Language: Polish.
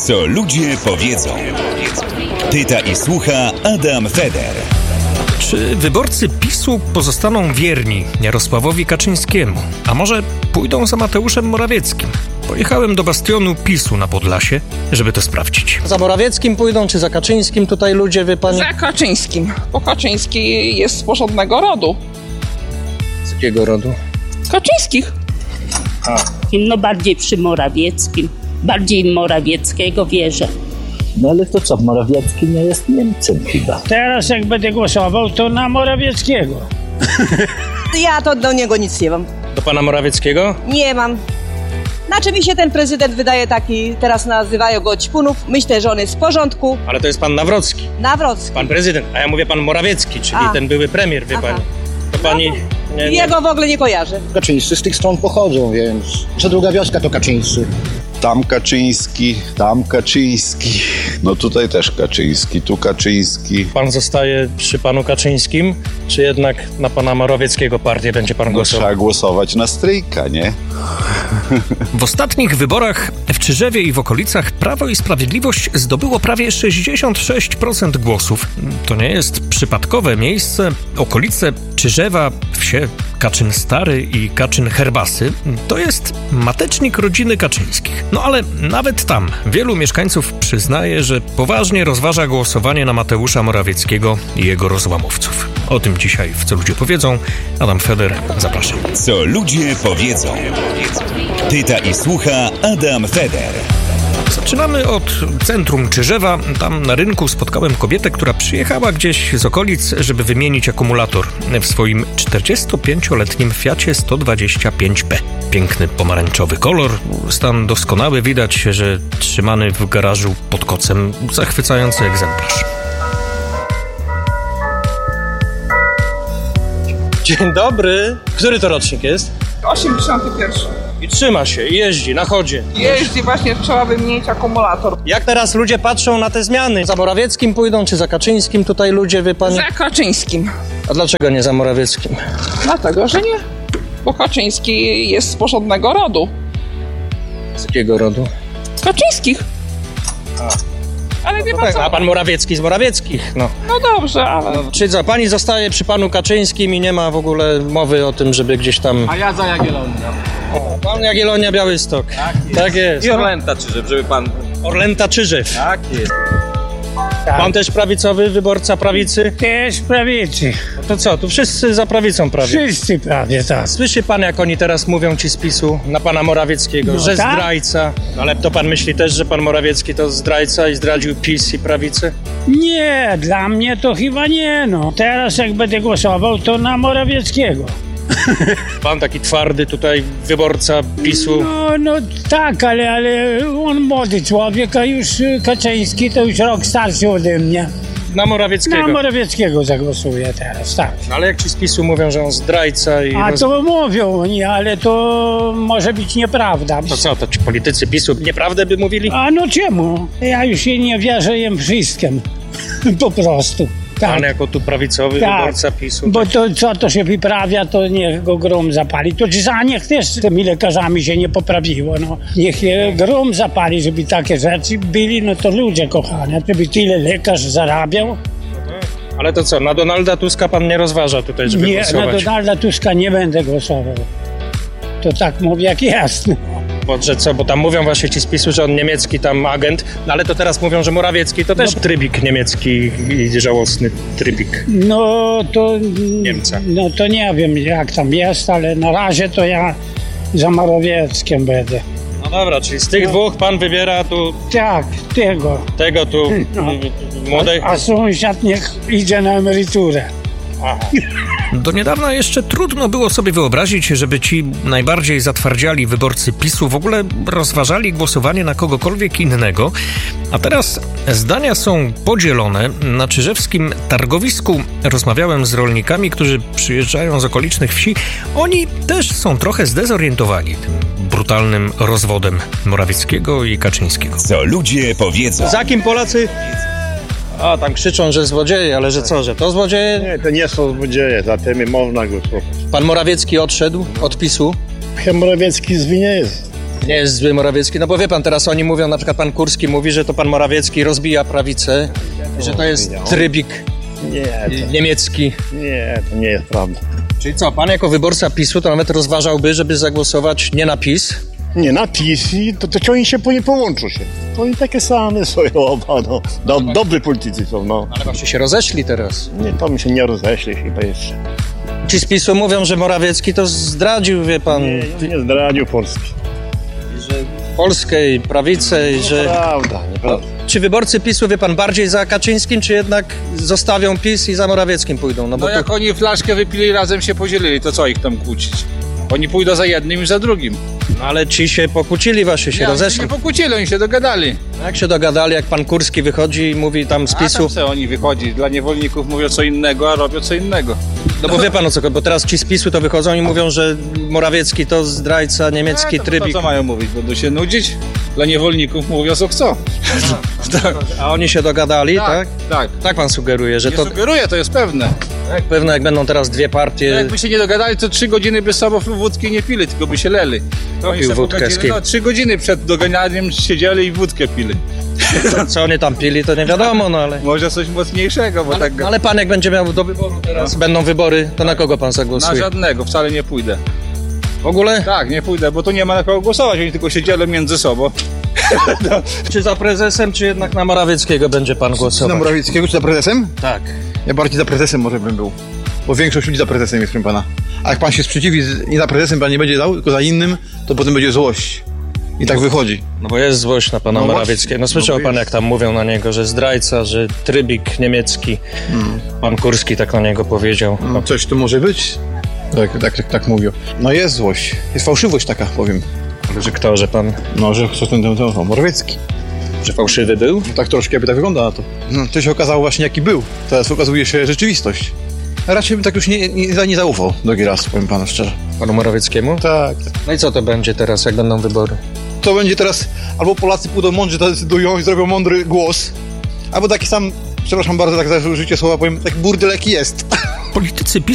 Co ludzie powiedzą. Pyta i słucha Adam Feder. Czy wyborcy PiS-u pozostaną wierni Jarosławowi Kaczyńskiemu? A może pójdą za Mateuszem Morawieckim? Pojechałem do bastionu PiS-u na Podlasie, żeby to sprawdzić. Za Morawieckim pójdą, czy za Kaczyńskim tutaj ludzie, wie pani? Za Kaczyńskim, bo Kaczyński jest z porządnego rodu. Z jakiego rodu? Kaczyńskich. No bardziej przy Morawieckim. Bardziej Morawieckiego wierzę. No ale to co, Morawiecki nie jest Niemcem chyba. Teraz jak będę głosował, to na Morawieckiego. Ja to do niego nic nie mam. Do pana Morawieckiego? Nie mam. Znaczy mi się ten prezydent wydaje taki, teraz nazywają go ćpunów. Myślę, że on jest w porządku. Ale to jest pan Nawrocki. Nawrocki. Pan prezydent, a ja mówię pan Morawiecki, czyli ten były premier, wie pani. To pani... Nie. Jego w ogóle nie kojarzę. Kaczyńscy z tych stron pochodzą, więc co druga wioska to Kaczyńscy. Tam Kaczyński, no tutaj też Kaczyński, tu Kaczyński. Pan zostaje przy panu Kaczyńskim, czy jednak na pana Morawieckiego partię będzie pan głosował? Trzeba głosować na Stryjka, nie? W ostatnich wyborach w Czyżewie i w okolicach Prawo i Sprawiedliwość zdobyło prawie 66% głosów. To nie jest przypadkowe miejsce. Okolice Czyżewa, wsie Kaczyn Stary i Kaczyn Herbasy to jest matecznik rodziny Kaczyńskich. No ale nawet tam wielu mieszkańców przyznaje, że poważnie rozważa głosowanie na Mateusza Morawieckiego i jego rozłamowców. O tym dzisiaj w Co ludzie powiedzą. Adam Feder, zapraszam. Co ludzie powiedzą. Pyta i słucha Adam Feder. Zaczynamy od centrum Czyżewa. Tam na rynku spotkałem kobietę, która przyjechała gdzieś z okolic, żeby wymienić akumulator w swoim 45-letnim Fiacie 125P. Piękny pomarańczowy kolor, stan doskonały, widać, że trzymany w garażu pod kocem. Zachwycający egzemplarz. Dzień dobry. Który to rocznik jest? 81. I trzyma się, i jeździ na chodzie. Jeździ, właśnie trzeba wymienić akumulator. Jak teraz ludzie patrzą na te zmiany? Za Morawieckim pójdą, czy za Kaczyńskim tutaj ludzie, wie pani? Za Kaczyńskim. A dlaczego nie za Morawieckim? Dlatego, że nie. Bo Kaczyński jest z porządnego rodu. Z jakiego rodu? Kaczyńskich. Ale wie pan co? A pan Morawiecki z Morawieckich, no. No dobrze, ale... Czy za pani zostaje przy panu Kaczyńskim i nie ma w ogóle mowy o tym, żeby gdzieś tam... A ja za Jagiellonią. Pan Jagiellonia, Białystok. Tak jest. I Orlęta Czyżew, żeby pan... Orlęta Czyżew. Tak jest. Pan też prawicowy, wyborca prawicy? Też prawicy. To co, tu wszyscy za prawicą prawie? Wszyscy prawie, tak. Słyszy pan, jak oni teraz mówią ci z PiS-u na pana Morawieckiego, No że tak? zdrajca. Ale to pan myśli też, że pan Morawiecki to zdrajca i zdradził PiS i prawicę? Nie, dla mnie to chyba nie, no. Teraz jak będę głosował, to na Morawieckiego. Pan taki twardy tutaj wyborca PiS-u. No tak, ale on młody człowiek, a już Kaczyński to już rok starszy ode mnie. Na Morawieckiego. Na Morawieckiego zagłosuję teraz, tak. No, ale jak ci z PiS-u mówią, że on zdrajca i... A to mówią, nie, ale to może być nieprawda. To co, to ci politycy PiS-u nieprawdę by mówili? A no czemu? Ja już nie wierzę im wszystkim. Po prostu. Tak. Pan jako tu prawicowy wyborca PiS-u. Bo to co to się wyprawia, to niech go grom zapali. To niech też z tymi lekarzami się nie poprawiło. No. Niech grom zapali, żeby takie rzeczy byli, no to ludzie kochani. Żeby tyle lekarz zarabiał. Ale to co, na Donalda Tuska pan nie rozważa tutaj, żeby Nie, głosować? na Donalda Tuska nie będę głosował. To tak mówię jak jest. Bo, że co, bo tam mówią właśnie ci z PiS-u, że on niemiecki tam agent, no ale to teraz mówią, że Morawiecki to też trybik niemiecki i żałosny trybik. No to... Niemca. No to nie wiem jak tam jest, ale na razie to ja za Morawieckim będę. No dobra, czyli z tych dwóch pan wybiera tu... Tak, tego. Tego tu młodej... A sąsiad niech idzie na emeryturę. Aha. Do niedawna jeszcze trudno było sobie wyobrazić, żeby ci najbardziej zatwardziali wyborcy PiS-u w ogóle rozważali głosowanie na kogokolwiek innego. A teraz zdania są podzielone. Na czyżewskim targowisku rozmawiałem z rolnikami, którzy przyjeżdżają z okolicznych wsi. Oni też są trochę zdezorientowani tym brutalnym rozwodem Morawieckiego i Kaczyńskiego. Co ludzie powiedzą. Za kim Polacy... A, tam krzyczą, że złodzieje, ale że co, że to złodzieje? Nie, to nie są złodzieje, za tymi można głosować. Pan Morawiecki odszedł od PiS-u? Morawiecki z nie jest. Nie jest zły Morawiecki, no bo wie pan, teraz oni mówią, na przykład pan Kurski mówi, że to pan Morawiecki rozbija prawicę, że to jest trybik niemiecki. Nie, to nie jest prawda. Czyli co, pan jako wyborca PiS-u to nawet rozważałby, żeby zagłosować nie na PiS? Nie, na PiS i to oni się nie połączą się. To oni takie same są, dobrzy politycy są, no. Ale właśnie się rozeszli teraz. Nie, to mi się nie roześli chyba jeszcze. Ci z PiS-u mówią, że Morawiecki to zdradził, wie pan... Nie zdradził Polski. Że Polskę i prawicę i że... Nieprawda. Czy wyborcy PiS-u, wie pan, bardziej za Kaczyńskim, czy jednak zostawią PiS i za Morawieckim pójdą? No jak oni flaszkę wypili, razem się podzielili, to co ich tam kłócić? Oni pójdą za jednym i za drugim. No ale ci się pokłócili właśnie, się rozeszli. Nie pokłócili, oni się dogadali. Jak się dogadali, jak pan Kurski wychodzi i mówi tam z PiS-u... A tam oni wychodzi, dla niewolników mówią co innego, a robią co innego. No bo wie pan o co, bo teraz ci z PiS-u to wychodzą i mówią, że Morawiecki to zdrajca, niemiecki trybik. To co mają mówić? Będą się nudzić? Dla niewolników mówią co chcą. A oni się dogadali, tak? Tak. Tak pan sugeruje, że Nie to... sugeruję, to jest pewne. Tak, pewne, jak będą teraz dwie partie... No jakby się nie dogadali, to 3 godziny by sobą wódki nie pili, tylko by się leli. To pił wódkę z kim? No 3 godziny przed doganianiem siedzieli i wódkę pili. Co oni tam pili, to nie wiadomo, no ale... Może coś mocniejszego, bo tak... Ale pan jak będzie miał do wyboru teraz, będą wybory, to na kogo pan zagłosuje? Na żadnego, wcale nie pójdę. W ogóle? Tak, nie pójdę, bo tu nie ma na kogo głosować, oni tylko się dzielą między sobą. No. Czy za prezesem, czy jednak na Morawieckiego będzie pan głosował? Na Morawieckiego, czy za prezesem? Tak. Ja bardziej za prezesem może bym był. Bo większość ludzi za prezesem jest, proszę pana. A jak pan się sprzeciwi nie za prezesem, pan nie będzie dał, tylko za innym, to potem będzie złość. I tak wychodzi. No bo jest złość na pana Morawieckiego. No słyszał pan, jak tam mówią na niego, że zdrajca, że trybik niemiecki. Pan Kurski tak na niego powiedział. No, coś tu może być? Tak mówią. No jest złość. Jest fałszywość taka, powiem. Że kto, że pan... No, że co ten Morawiecki. Że fałszywy był? No, tak troszkę by tak wygląda na to. No, to się okazało właśnie jaki był. Teraz okazuje się rzeczywistość. A raczej bym tak już nie zaufał drugi raz, powiem panu szczerze. Panu Morawieckiemu? Tak. No i co to będzie teraz, jak będą wybory? To będzie teraz, albo Polacy pójdą mądrze, to decydują i zrobią mądry głos, albo taki sam, przepraszam bardzo, tak za użycie słowa powiem, taki burdel jaki jest. Politycy PiS